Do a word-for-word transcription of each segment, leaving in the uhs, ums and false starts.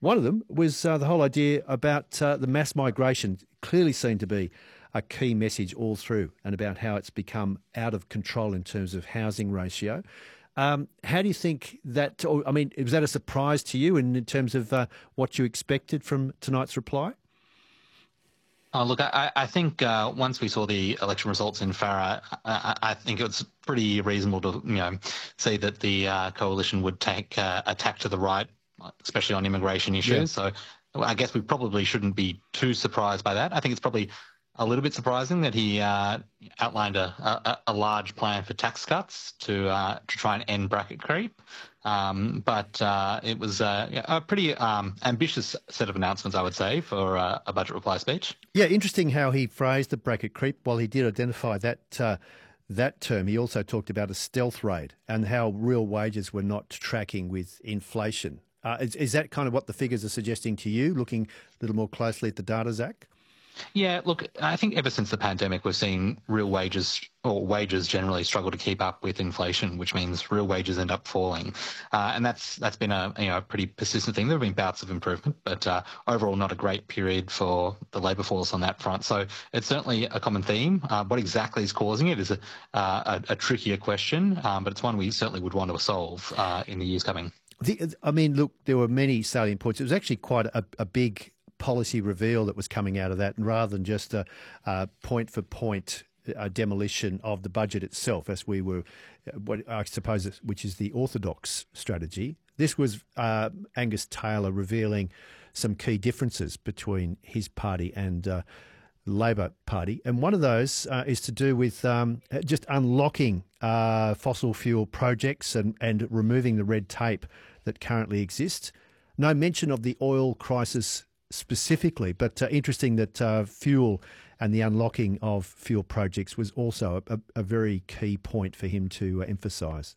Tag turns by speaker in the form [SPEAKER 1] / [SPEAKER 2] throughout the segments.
[SPEAKER 1] One of them was uh, the whole idea about uh, the mass migration. Clearly seen to be a key message all through, and about how it's become out of control in terms of housing ratio. Um, how do you think that, or, I mean, was that a surprise to you in, in terms of uh, what you expected from tonight's reply?
[SPEAKER 2] Oh, look, I, I think uh, once we saw the election results in Farah, I, I think it was pretty reasonable to, you know, see that the uh, coalition would take uh, a tack to the right, especially on immigration issues. Yeah. So I guess we probably shouldn't be too surprised by that. I think it's probably a little bit surprising that he uh, outlined a, a, a large plan for tax cuts to uh, to try and end bracket creep. Um, but uh, it was uh, a pretty um, ambitious set of announcements, I would say, for uh, a budget reply speech.
[SPEAKER 1] Yeah, interesting how he phrased the bracket creep. While he did identify that uh, that term, he also talked about a stealth raid and how real wages were not tracking with inflation. Uh, is, is that kind of what the figures are suggesting to you, looking a little more closely at the data, Zach?
[SPEAKER 2] Yeah, look, I think ever since the pandemic, we've seen real wages, or wages generally, struggle to keep up with inflation, which means real wages end up falling, uh, and that's that's been a you know a pretty persistent thing. There have been bouts of improvement, but uh, overall not a great period for the labour force on that front. So it's certainly a common theme. Uh, what exactly is causing it is a uh, a, a trickier question, um, but it's one we certainly would want to solve uh, in the years coming.
[SPEAKER 1] The, I mean, look, there were many salient points. It was actually quite a, a big policy reveal that was coming out of that, and rather than just a, a point for point uh, demolition of the budget itself, as we were, what I suppose, which is the orthodox strategy, this was uh, Angus Taylor revealing some key differences between his party and uh, Labor Party, and one of those uh, is to do with um, just unlocking uh, fossil fuel projects and, and removing the red tape that currently exists. No mention of the oil crisis specifically, but uh, interesting that uh, fuel and the unlocking of fuel projects was also a, a very key point for him to uh, emphasise.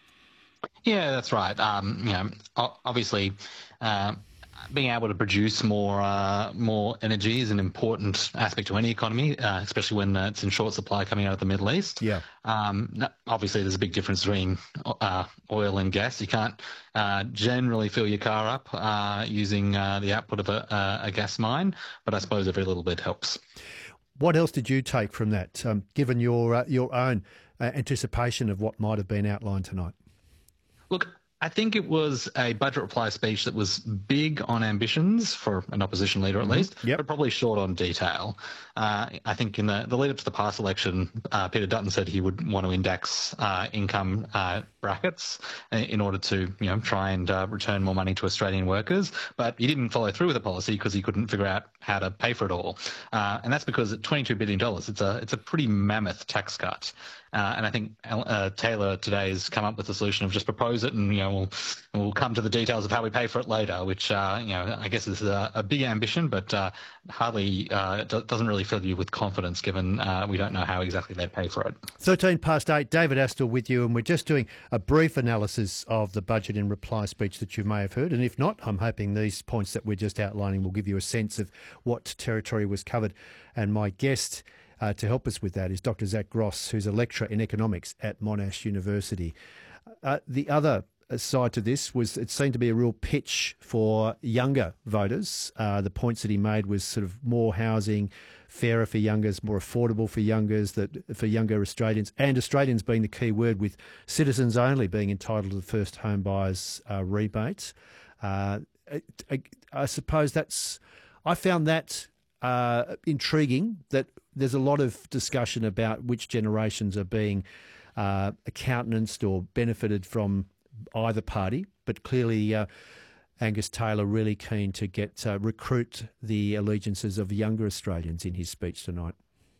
[SPEAKER 2] Yeah, that's right. Um, you know, obviously, uh, being able to produce more uh, more energy is an important aspect to any economy, uh, especially when uh, it's in short supply coming out of the Middle East.
[SPEAKER 1] Yeah.
[SPEAKER 2] Um, obviously, there's a big difference between uh, oil and gas. You can't uh, generally fill your car up uh, using uh, the output of a, a gas mine, but I suppose every little bit helps.
[SPEAKER 1] What else did you take from that, um, given your uh, your own uh, anticipation of what might have been outlined tonight?
[SPEAKER 2] Look, I think it was a budget reply speech that was big on ambitions for an opposition leader, at mm-hmm. least,
[SPEAKER 1] yep.
[SPEAKER 2] but probably short on detail. Uh, I think in the, the lead up to the past election, uh, Peter Dutton said he would want to index uh, income uh, brackets in order to, you know, try and uh, return more money to Australian workers. But he didn't follow through with the policy because he couldn't figure out how to pay for it all. Uh, and that's because at twenty-two billion dollars, it's a it's a pretty mammoth tax cut. Uh, and I think uh, Taylor today has come up with the solution of just propose it, and you know we'll we'll come to the details of how we pay for it later. Which uh, you know I guess is a, a big ambition, but uh, hardly uh, do, doesn't really fill you with confidence, given uh, we don't know how exactly they pay for it.
[SPEAKER 1] Thirteen past eight. David Astle with you, and we're just doing a brief analysis of the budget in reply speech that you may have heard. And if not, I'm hoping these points that we're just outlining will give you a sense of what territory was covered. And my guest Uh, to help us with that is Doctor Zach Gross, who's a lecturer in economics at Monash University. Uh, the other side to this was it seemed to be a real pitch for younger voters. Uh, the points that he made was sort of more housing, fairer for youngers, more affordable for youngers, that for younger Australians, and Australians being the key word, with citizens only being entitled to the first home buyers uh, rebate. Uh, I, I suppose that's, I found that uh, intriguing, that there's a lot of discussion about which generations are being uh, countenanced or benefited from either party, but clearly uh, Angus Taylor really keen to get uh, recruit the allegiances of younger Australians in his speech tonight.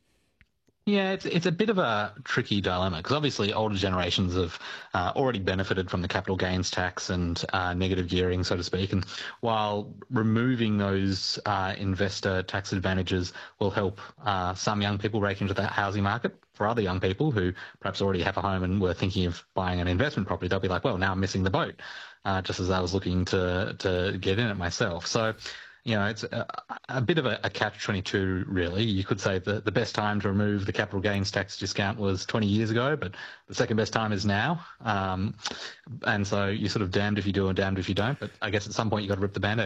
[SPEAKER 2] Yeah, it's it's a bit of a tricky dilemma because obviously older generations have uh, already benefited from the capital gains tax and uh, negative gearing, so to speak. And while removing those uh, investor tax advantages will help uh, some young people break into that housing market, for other young people who perhaps already have a home and were thinking of buying an investment property, they'll be like, well, now I'm missing the boat, uh, just as I was looking to to get in it myself. So, you know, it's a, a bit of a, a catch twenty-two, really. You could say that the best time to remove the capital gains tax discount was twenty years ago, but the second best time is now. Um, and so you're sort of damned if you do and damned if you don't. But I guess at some point you've got to rip the Band-Aid